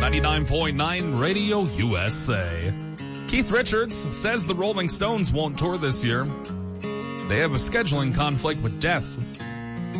99.9 Radio USA. Keith Richards says the Rolling Stones won't tour this year. They have a scheduling conflict with Death.